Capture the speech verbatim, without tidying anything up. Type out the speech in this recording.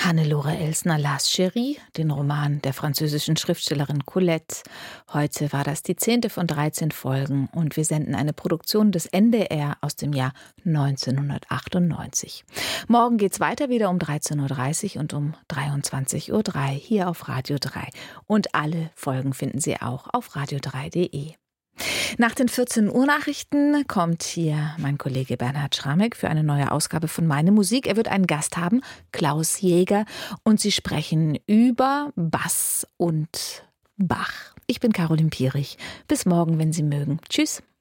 Hannelore Elsner las Chérie, den Roman der französischen Schriftstellerin Colette. Heute war das die zehnte von dreizehn Folgen und wir senden eine Produktion des N D R aus dem Jahr neunzehnhundertachtundneunzig. Morgen geht's weiter wieder um dreizehn Uhr dreißig und um dreiundzwanzig Uhr drei hier auf Radio drei. Und alle Folgen finden Sie auch auf radio drei punkt de. Nach den vierzehn Uhr Nachrichten kommt hier mein Kollege Bernhard Schramek für eine neue Ausgabe von Meine Musik. Er wird einen Gast haben, Klaus Jäger, und sie sprechen über Bass und Bach. Ich bin Caroline Pierich. Bis morgen, wenn Sie mögen. Tschüss.